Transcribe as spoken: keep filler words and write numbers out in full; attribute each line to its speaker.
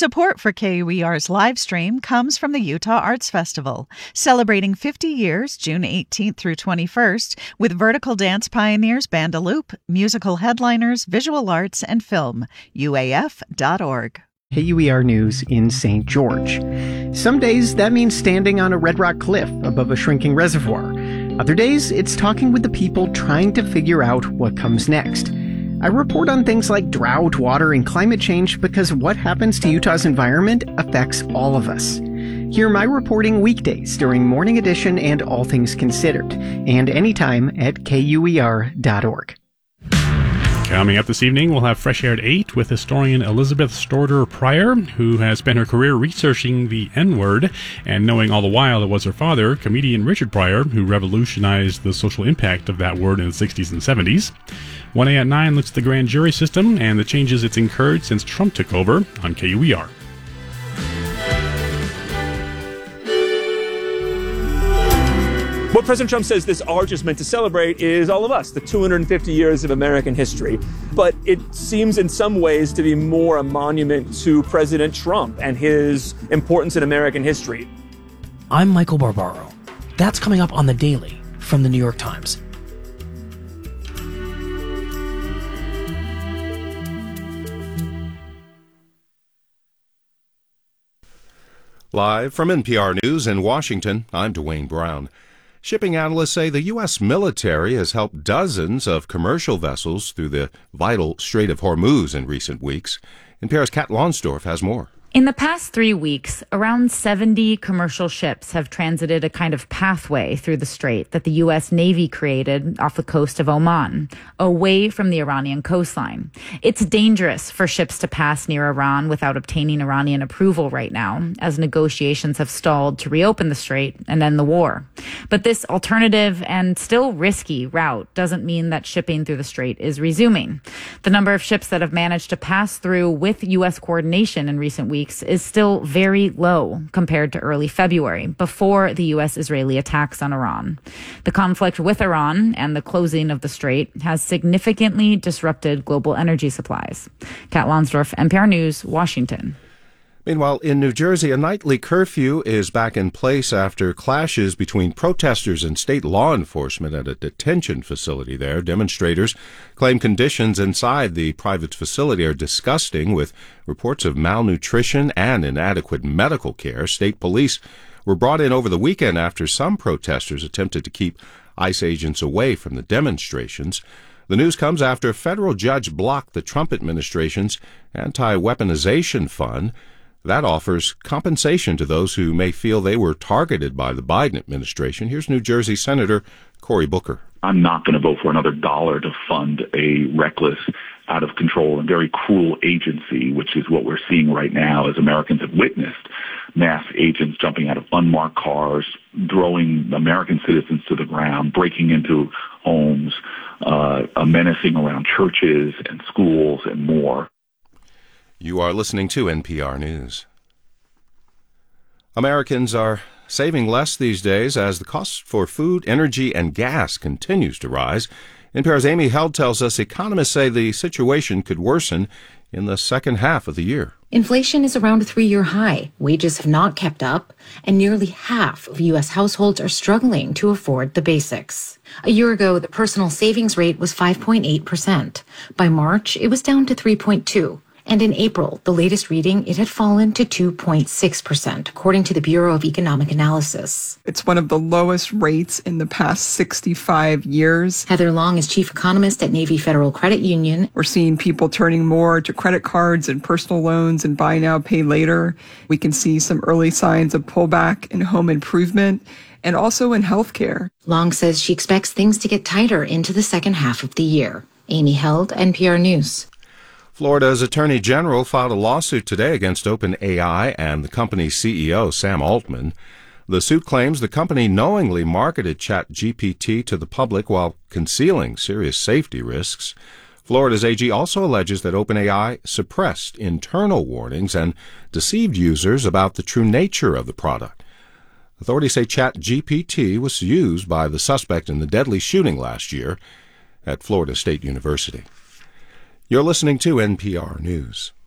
Speaker 1: Support for K U E R's live stream comes from the Utah Arts Festival, celebrating fifty years June eighteenth through twenty-first with vertical dance pioneers Bandaloop, musical headliners, visual arts, and film. U A F dot org.
Speaker 2: K U E R News in Saint George. Some days that means standing on a red rock cliff above a shrinking reservoir. Other days it's talking with the people trying to figure out what comes next. I report on things like drought, water, and climate change because what happens to Utah's environment affects all of us. Hear my reporting weekdays during Morning Edition and All Things Considered, and anytime at K U E R dot org.
Speaker 3: Coming up this evening, we'll have Fresh Air at eight with historian Elizabeth Storter Pryor, who has spent her career researching the N-word and knowing all the while it was her father, comedian Richard Pryor, who revolutionized the social impact of that word in the sixties and seventies. one A at nine looks at the grand jury system and the changes it's incurred since Trump took over on K U E R.
Speaker 4: What President Trump says this arch is meant to celebrate is all of us, the two hundred fifty years of American history. But it seems in some ways to be more a monument to President Trump and his importance in American history.
Speaker 5: I'm Michael Barbaro. That's coming up on The Daily from The New York Times.
Speaker 6: Live from N P R News in Washington, I'm Dwayne Brown. Shipping analysts say the U S military has helped dozens of commercial vessels through the vital Strait of Hormuz in recent weeks. N P R's Kat Lonsdorf has more.
Speaker 7: In the past three weeks, around seventy commercial ships have transited a kind of pathway through the strait that the U S Navy created off the coast of Oman, away from the Iranian coastline. It's dangerous for ships to pass near Iran without obtaining Iranian approval right now, as negotiations have stalled to reopen the strait and end the war. But this alternative and still risky route doesn't mean that shipping through the strait is resuming. The number of ships that have managed to pass through with U S coordination in recent weeks is still very low compared to early February, before the U S-Israeli attacks on Iran. The conflict with Iran and the closing of the strait has significantly disrupted global energy supplies. Kat Lonsdorf, N P R News, Washington.
Speaker 6: Meanwhile, in New Jersey, a nightly curfew is back in place after clashes between protesters and state law enforcement at a detention facility there. Demonstrators claim conditions inside the private facility are disgusting, with reports of malnutrition and inadequate medical care. State police were brought in over the weekend after some protesters attempted to keep ICE agents away from the demonstrations. The news comes after a federal judge blocked the Trump administration's anti-weaponization fund that offers compensation to those who may feel they were targeted by the Biden administration. Here's New Jersey Senator Cory Booker.
Speaker 8: I'm not going to vote for another dollar to fund a reckless, out of control, and very cruel agency, which is what we're seeing right now as Americans have witnessed mass agents jumping out of unmarked cars, throwing American citizens to the ground, breaking into homes, uh, menacing around churches and schools and more.
Speaker 6: You are listening to N P R News. Americans are saving less these days as the cost for food, energy, and gas continues to rise. N P R's Amy Held tells us economists say the situation could worsen in the second half of the year.
Speaker 9: Inflation is around a three-year high. Wages have not kept up, and nearly half of U S households are struggling to afford the basics. A year ago, the personal savings rate was five point eight percent. By March, it was down to three point two. And in April, the latest reading, it had fallen to two point six percent, according to the Bureau of Economic Analysis.
Speaker 10: It's one of the lowest rates in the past sixty-five years.
Speaker 9: Heather Long is chief economist at Navy Federal Credit Union.
Speaker 10: We're seeing people turning more to credit cards and personal loans and buy now, pay later. We can see some early signs of pullback in home improvement and also in healthcare.
Speaker 9: Long says she expects things to get tighter into the second half of the year. Amy Held, N P R News.
Speaker 6: Florida's Attorney General filed a lawsuit today against OpenAI and the company's C E O, Sam Altman. The suit claims the company knowingly marketed ChatGPT to the public while concealing serious safety risks. Florida's A G also alleges that OpenAI suppressed internal warnings and deceived users about the true nature of the product. Authorities say ChatGPT was used by the suspect in the deadly shooting last year at Florida State University. You're listening to N P R News.